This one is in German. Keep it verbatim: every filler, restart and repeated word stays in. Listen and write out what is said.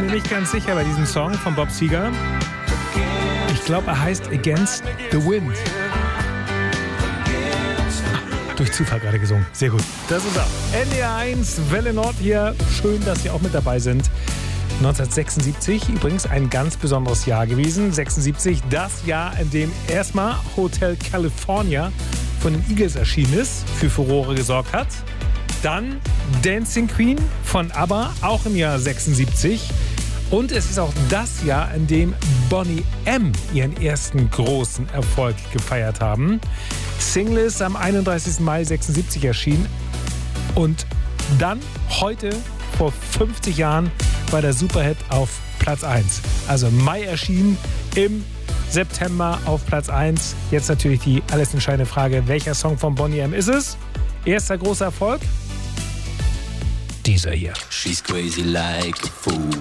mir nicht ganz sicher bei diesem Song von Bob Seger. Ich glaube, er heißt Against the Wind. Ah, durch Zufall gerade gesungen. Sehr gut. Das ist er. N D R eins, Welle Nord hier. Schön, dass Sie auch mit dabei sind. neunzehnhundertsechsundsiebzig, übrigens ein ganz besonderes Jahr gewesen. sechsundsiebzig, das Jahr, in dem erstmal Hotel California von den Eagles erschienen ist, für Furore gesorgt hat. Dann Dancing Queen von ABBA, auch im Jahr sechsundsiebzig. Und es ist auch das Jahr, in dem Boney M. ihren ersten großen Erfolg gefeiert haben. Single ist am einunddreißigsten Mai sechsundsiebzig erschienen. Und dann, heute, vor fünfzig Jahren, war der Superhit auf Platz eins. Also Mai erschienen, im September auf Platz eins. Jetzt natürlich die alles entscheidende Frage, welcher Song von Boney M. ist es? Erster großer Erfolg? Dieser hier. She's crazy like a fool.